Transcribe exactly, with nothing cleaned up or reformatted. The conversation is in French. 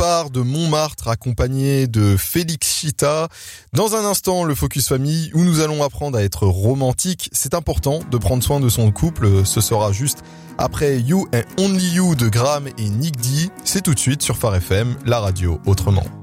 départ de Montmartre accompagné de Félix Chita. Dans un instant, le Focus Famille où nous allons apprendre à être romantique. C'est important de prendre soin de son couple. Ce sera juste après You and Only You de Graham et Nick D. C'est tout de suite sur Phare F M, la radio autrement.